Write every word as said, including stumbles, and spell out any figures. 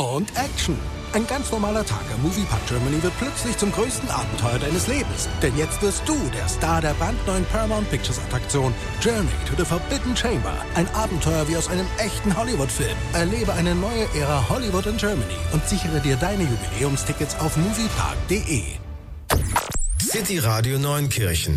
und Action. Ein ganz normaler Tag am Moviepark Germany wird plötzlich zum größten Abenteuer deines Lebens. Denn jetzt wirst du der Star der brandneuen Paramount Pictures Attraktion Journey to the Forbidden Chamber. Ein Abenteuer wie aus einem echten Hollywood-Film. Erlebe eine neue Ära Hollywood in Germany und sichere dir deine Jubiläumstickets auf moviepark punkt de. City Radio Neunkirchen